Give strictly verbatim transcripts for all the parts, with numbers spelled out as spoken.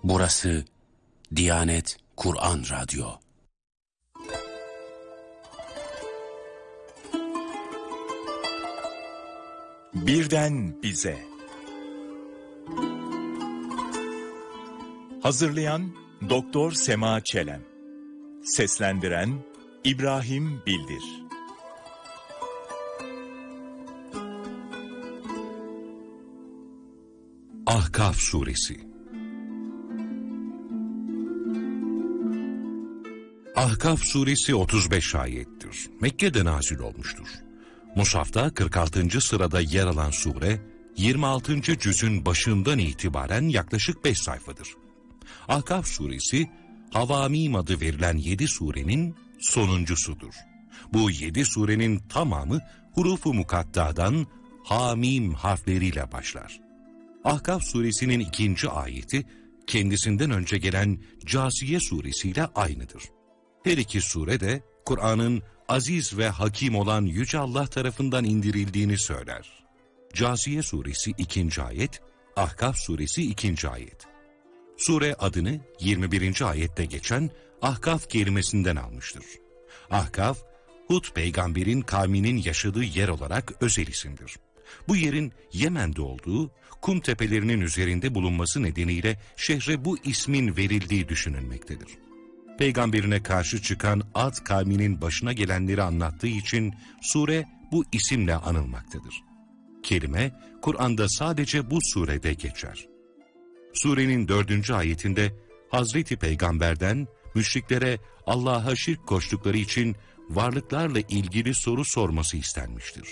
Burası Diyanet Kur'an Radyo. Birden bize. Hazırlayan Doktor Sema Çelen. Seslendiren İbrahim Bildir. Ahkaf Suresi. Ahkaf Suresi otuz beş ayettir. Mekke'de nazil olmuştur. Musaf'ta kırk altıncı sırada yer alan sure, yirmi altıncı cüzün başından itibaren yaklaşık beş sayfadır. Ahkaf Suresi, Havamim adı verilen yedi surenin sonuncusudur. Bu yedi surenin tamamı hurufu mukattadan Hamim harfleriyle başlar. Ahkaf Suresinin ikinci ayeti, kendisinden önce gelen Câsiye suresiyle aynıdır. Her iki sure de Kur'an'ın aziz ve hakim olan Yüce Allah tarafından indirildiğini söyler. Câsiye suresi ikinci ayet, Ahkaf suresi ikinci ayet. Sure adını yirmi birinci ayette geçen Ahkaf kelimesinden almıştır. Ahkaf, Hud peygamberin kavminin yaşadığı yer olarak özel isimdir. Bu yerin Yemen'de olduğu, kum tepelerinin üzerinde bulunması nedeniyle şehre bu ismin verildiği düşünülmektedir. Peygamberine karşı çıkan Ad kavminin başına gelenleri anlattığı için sure bu isimle anılmaktadır. Kelime, Kur'an'da sadece bu surede geçer. Surenin dördüncü ayetinde Hazreti Peygamber'den müşriklere Allah'a şirk koştukları için varlıklarla ilgili soru sorması istenmiştir.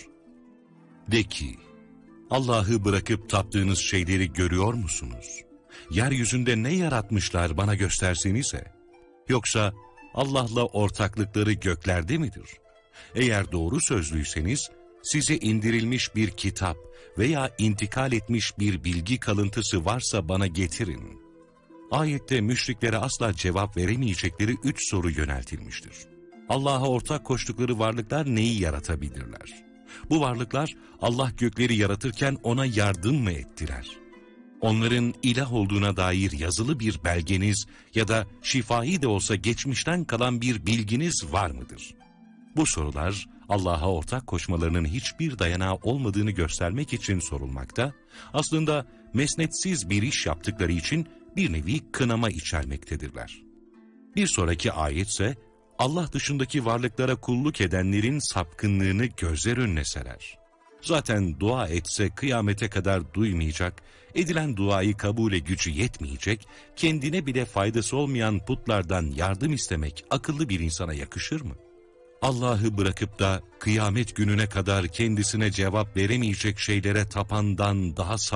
De ki, Allah'ı bırakıp taptığınız şeyleri görüyor musunuz? Yeryüzünde ne yaratmışlar bana göstersenize. Yoksa Allah'la ortaklıkları göklerde midir? Eğer doğru sözlüyseniz size indirilmiş bir kitap veya intikal etmiş bir bilgi kalıntısı varsa bana getirin. Ayette müşriklere asla cevap veremeyecekleri üç soru yöneltilmiştir. Allah'a ortak koştukları varlıklar neyi yaratabilirler? Bu varlıklar Allah gökleri yaratırken ona yardım mı ettiler? Onların ilah olduğuna dair yazılı bir belgeniz ya da şifai de olsa geçmişten kalan bir bilginiz var mıdır? Bu sorular Allah'a ortak koşmalarının hiçbir dayanağı olmadığını göstermek için sorulmakta, aslında mesnetsiz bir iş yaptıkları için bir nevi kınama içermektedirler. Bir sonraki ayetse, Allah dışındaki varlıklara kulluk edenlerin sapkınlığını gözler önüne serer. Zaten dua etse kıyamete kadar duymayacak, edilen duayı kabule gücü yetmeyecek, kendine bile faydası olmayan putlardan yardım istemek akıllı bir insana yakışır mı? Allah'ı bırakıp da kıyamet gününe kadar kendisine cevap veremeyecek şeylere tapandan daha